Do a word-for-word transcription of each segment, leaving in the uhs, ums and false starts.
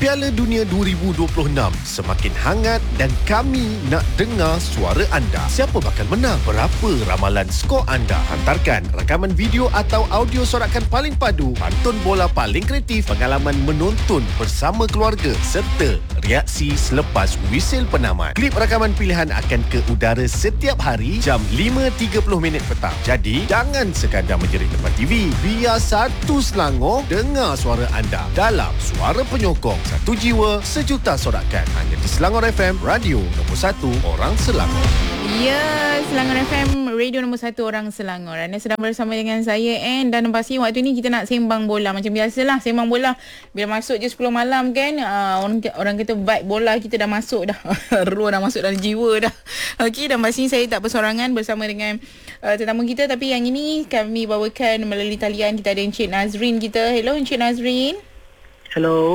Piala Dunia dua ribu dua puluh enam semakin hangat dan kami nak dengar suara anda. Siapa bakal menang? Berapa ramalan skor anda? Hantarkan rakaman video atau audio sorakan paling padu, pantun bola paling kreatif, pengalaman menonton bersama keluarga serta reaksi selepas wisil penamat. Klip rakaman pilihan akan ke udara setiap hari jam lima tiga puluh minit petang. Jadi, jangan sekadar menjerit depan T V. Biar satu Selangor dengar suara anda dalam Suara Penyokong. Satu jiwa, sejuta sorakan. Hanya di Selangor F M, radio nombor satu orang Selangor. Ya, Selangor F M, radio nombor satu orang Selangor. Anda sedang bersama dengan saya, Anne. Dan pasti waktu ni kita nak sembang bola. Macam biasalah, sembang bola. Bila masuk je sepuluh malam kan, uh, orang orang kata vibe bola kita dah masuk dah. Roh dah masuk dalam jiwa dah. Okey, dan pasti saya tak bersorangan bersama dengan uh, tetamu kita. Tapi yang ini kami bawakan melalui talian. Kita ada Encik Nazrin kita. Hello, Encik Nazrin. Hello.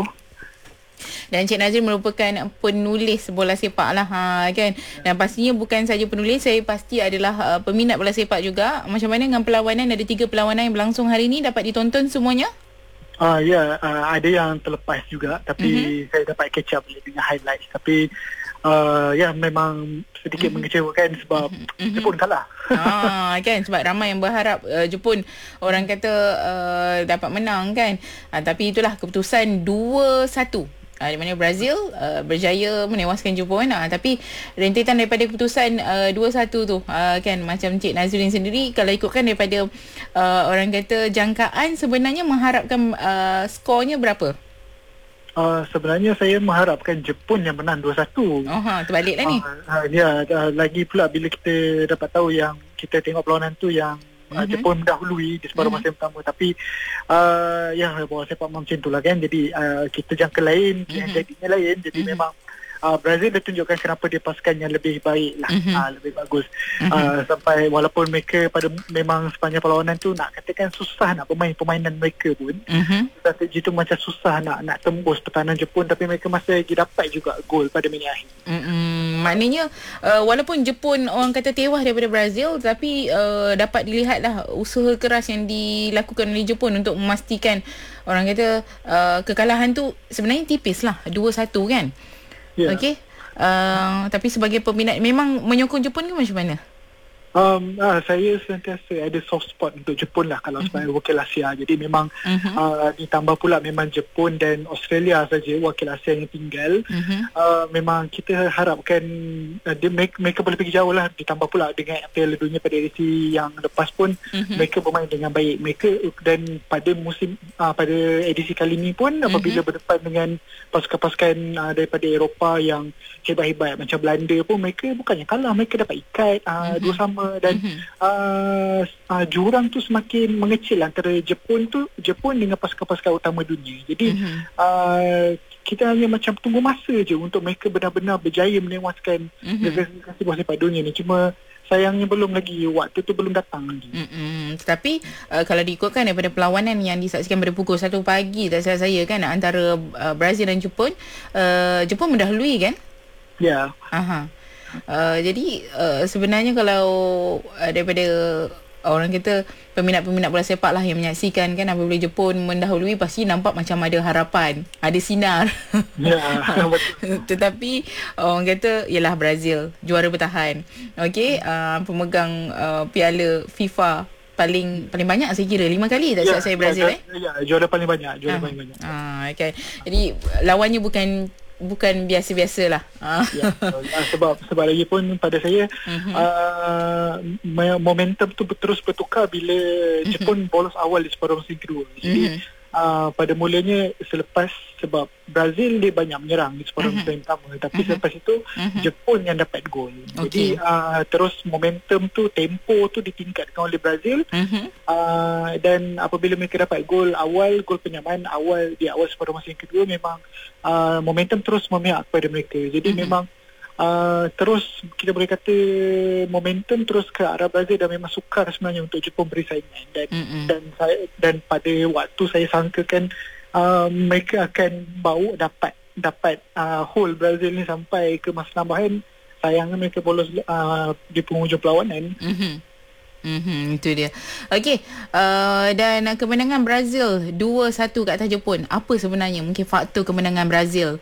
Dan Encik Nazrin merupakan penulis bola sepak lah, ha, kan. Dan pastinya bukan saja penulis, saya pasti adalah uh, peminat bola sepak juga. Macam mana dengan perlawanan? Ada tiga perlawanan yang berlangsung hari ini, dapat ditonton semuanya? Ah uh, ya, yeah, uh, ada yang terlepas juga, tapi mm-hmm. saya dapat catch up dengan highlights. Tapi uh, ya yeah, memang sedikit mm-hmm. mengecewakan sebab mm-hmm. Jepun kalah. Ah, kan, sebab ramai yang berharap uh, Jepun orang kata uh, dapat menang kan. Uh, tapi itulah keputusan dua satu. Uh, di mana Brazil uh, berjaya menewaskan Jepun. Uh, tapi rentetan daripada keputusan uh, dua satu tu, uh, kan, macam Cik Nazrin sendiri, kalau ikutkan daripada uh, orang kata jangkaan, sebenarnya mengharapkan uh, skornya berapa? Uh, sebenarnya saya mengharapkan Jepun yang menang dua satu. Oh, ha, terbaliklah ni. Uh, uh, ya, uh, lagi pula bila kita dapat tahu yang kita tengok perlawanan tu yang Uh, mm-hmm. Jepun mendahului di separuh masa mm-hmm. pertama. Tapi uh, ya, bola sepak macam tu lah kan. Jadi uh, kita jangka lain, mm-hmm. yang jadinya lain. Jadi mm-hmm. memang uh, Brazil dah tunjukkan kenapa dia pasukan yang lebih baik lah, mm-hmm. uh, lebih bagus. mm-hmm. uh, Sampai walaupun mereka pada memang sepanjang perlawanan tu nak katakan susah nak bermain permainan mereka pun, mm-hmm. strategi tu macam susah nak nak tembus pertahanan Jepun. Tapi mereka masih lagi dapat juga gol pada minit akhir. mm-hmm. Maknanya uh, walaupun Jepun orang kata tewas daripada Brazil, tapi uh, dapat dilihatlah usaha keras yang dilakukan oleh Jepun untuk memastikan orang kata uh, kekalahan tu sebenarnya tipis lah, dua satu kan. Yeah. Okey. Uh, tapi sebagai peminat, memang menyokong Jepun ke macam mana? Um, uh, saya sentiasa ada soft spot untuk Jepun lah kalau uh-huh. sebagai wakil Asia. Jadi memang uh-huh. uh, ditambah pula memang Jepun dan Australia saja wakil Asia yang tinggal. Uh-huh. Uh, memang kita harapkan uh, dia, mereka, mereka boleh pergi jauh lah. Ditambah pula dengan Piala Dunia pada edisi yang lepas pun uh-huh. mereka bermain dengan baik. Mereka dan pada musim uh, pada edisi kali ini pun uh-huh. apabila berdepan dengan pasukan-pasukan uh, daripada Eropah yang hebat-hebat macam Belanda pun, mereka bukannya kalah, mereka dapat ikat uh, uh-huh. dua sama. Dan mm-hmm. uh, uh, jurang tu semakin mengecil antara Jepun tu Jepun dengan pasukan-pasukan utama dunia. Jadi mm-hmm. uh, kita hanya macam tunggu masa je untuk mereka benar-benar berjaya menewaskan mm-hmm. negara-negara bola sepak dunia ni. Cuma sayangnya belum lagi, waktu tu belum datang lagi. Mm-mm. Tetapi uh, kalau diikutkan daripada perlawanan yang disaksikan pada pukul satu pagi, tak salah saya kan, antara uh, Brazil dan Jepun, uh, Jepun mendahului kan? Ya. Yeah. Aha. Uh, jadi uh, sebenarnya kalau uh, daripada orang kata peminat-peminat bola sepak lah yang menyaksikan kan, apabila Jepun mendahului, pasti nampak macam ada harapan, ada sinar. Ya, betul. Tetapi orang kata ialah Brazil juara bertahan. Okey, uh, pemegang uh, piala FIFA paling paling banyak saya kira lima kali tak silap ya, saya Brazil ya, eh. Ya, juara paling banyak, juara ah. paling banyak. Ah, okay. Jadi lawannya bukan bukan biasa-biasalah. Ah. Ya, sebab sebab lagi pun pada saya uh-huh. uh, momentum tu terus bertukar bila uh-huh. Jepun bolos awal di separuh musim kedua. Jadi uh-huh. uh, pada mulanya selepas, sebab Brazil dia banyak menyerang di separuh uh-huh. musim pertama, tapi uh-huh. selepas itu uh-huh. Jepun yang dapat gol. Okay. Jadi uh, terus momentum tu, tempo tu ditingkatkan oleh Brazil. Uh-huh. uh, dan apabila mereka dapat gol awal, gol penyamaan awal di awal separuh musim kedua, memang uh, momentum terus memihak kepada mereka. Jadi uh-huh. memang Uh, terus kita boleh kata momentum terus ke arah Brazil, dan memang sukar sebenarnya untuk Jepun beri saingan. Dan mm-hmm. dan saya dan pada waktu saya sangkakan uh, mereka akan bawa dapat dapat uh, hold Brazil ni sampai ke masa tambahan. Sayangnya mereka bolos uh, di penghujung perlawanan. Mm-hmm. Mm-hmm, itu dia. Okey, uh, dan kemenangan Brazil dua satu kat atas Jepun. Apa sebenarnya mungkin faktor kemenangan Brazil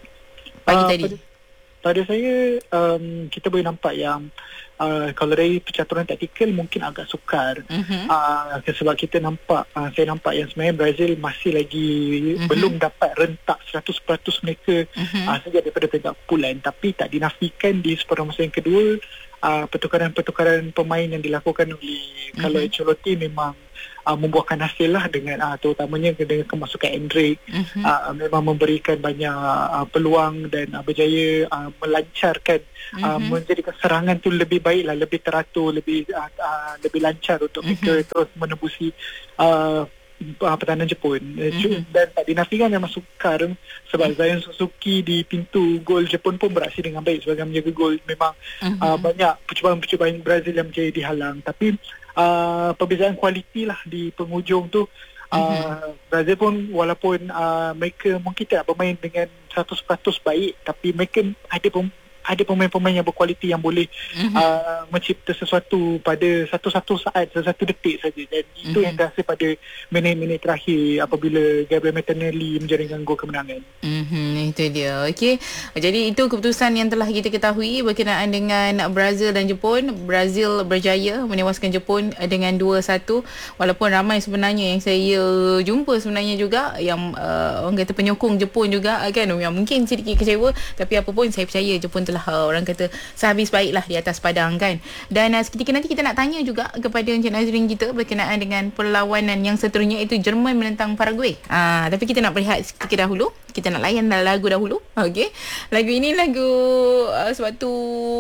pagi uh, tadi? Pada, pada saya um, kita boleh nampak yang uh, kalau dari percaturan taktikal mungkin agak sukar. Mm-hmm. Uh, sebab kita nampak uh, saya nampak yang sebenarnya Brazil masih lagi mm-hmm. belum dapat rentak seratus peratus mereka mm-hmm. uh, sejak daripada tegak pukulan, tapi tak dinafikan di separuh masa yang kedua Uh, pertukaran-pertukaran pemain yang dilakukan oleh mm-hmm. kalau Ancelotti memang uh, membuahkan hasil lah dengan uh, terutamanya dengan kemasukan Endrick mm-hmm. uh, memang memberikan banyak uh, peluang dan uh, berjaya uh, melancarkan mm-hmm. uh, menjadikan serangan tu lebih baik lah, lebih teratur, lebih uh, uh, lebih lancar untuk mm-hmm. mereka terus menembusi uh, pertahanan Jepun. Mm-hmm. Dan tak dinafikan memang sukar sebab mm-hmm. Zion Suzuki di pintu gol Jepun pun beraksi dengan baik sebagai menjaga gol. Memang mm-hmm. uh, banyak percubaan-percubaan Brazil yang menjadi dihalang, tapi uh, perbezaan kualiti lah di penghujung tu. Uh, mm-hmm. Brazil pun walaupun uh, mereka mungkin tak bermain dengan seratus peratus baik, tapi mereka ada pem- ada pemain-pemain yang berkualiti yang boleh mm-hmm. uh, mencipta sesuatu pada satu-satu saat, satu detik saja. Dan mm-hmm. itu yang terasa pada minit-minit terakhir apabila Gabriel Martinelli menjaringkan gol kemenangan. Mm-hmm, itu dia. Okey. Jadi itu keputusan yang telah kita ketahui berkenaan dengan Brazil dan Jepun. Brazil berjaya menewaskan Jepun dengan dua satu. Walaupun ramai sebenarnya yang saya jumpa sebenarnya juga yang uh, orang kata penyokong Jepun juga kan, yang mungkin sedikit kecewa, tapi apa pun saya percaya Jepun telah Uh, orang kata sehabis baiklah di atas padang kan. Dan uh, seketika nanti kita nak tanya juga kepada Encik Nazrin kita berkenaan dengan perlawanan yang seterusnya, itu Jerman menentang Paraguay. Uh, tapi kita nak berehat seketika dahulu. Kita nak layan lagu dahulu. Okey. Lagu ini lagu uh, sewaktu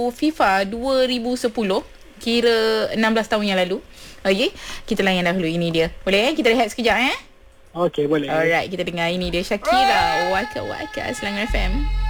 FIFA dua ribu sepuluh, kira enam belas tahun yang lalu. Okey. Kita layan dahulu, ini dia. Boleh eh? Kita rehat sekejap eh? Okey, boleh. Alright, kita dengar ini dia Shakira, Waka Waka, Selangor F M.